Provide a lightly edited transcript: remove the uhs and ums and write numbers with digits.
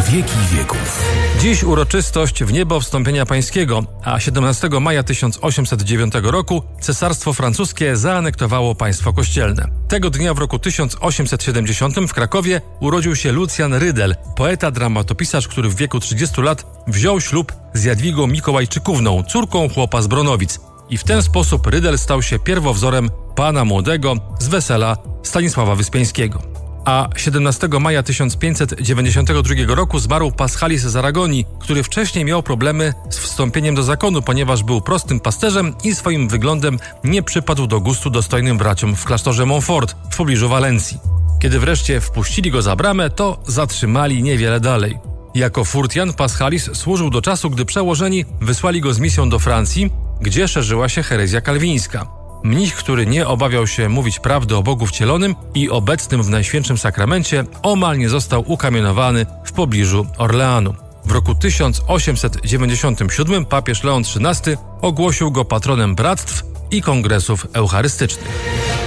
wieki wieków. Dziś uroczystość w niebo wstąpienia pańskiego, a 17 maja 1809 roku Cesarstwo Francuskie zaanektowało państwo kościelne. Tego dnia w roku 1870 w Krakowie urodził się Lucjan Rydel, poeta, dramatopisarz, który w wieku 30 lat wziął ślub z Jadwigą Mikołajczykówną, córką chłopa z Bronowic. I w ten sposób Rydel stał się pierwowzorem pana młodego z wesela Stanisława Wyspiańskiego. A 17 maja 1592 roku zmarł Paschalis z Aragonii, który wcześniej miał problemy z wstąpieniem do zakonu, ponieważ był prostym pasterzem i swoim wyglądem nie przypadł do gustu dostojnym braciom w klasztorze Montfort w pobliżu Walencji. Kiedy wreszcie wpuścili go za bramę, to zatrzymali niewiele dalej. Jako furtian Paschalis służył do czasu, gdy przełożeni wysłali go z misją do Francji, gdzie szerzyła się herezja kalwińska. Mnich, który nie obawiał się mówić prawdy o Bogu wcielonym i obecnym w Najświętszym Sakramencie, omal nie został ukamienowany w pobliżu Orleanu. W roku 1897 papież Leon XIII ogłosił go patronem bractw i kongresów eucharystycznych.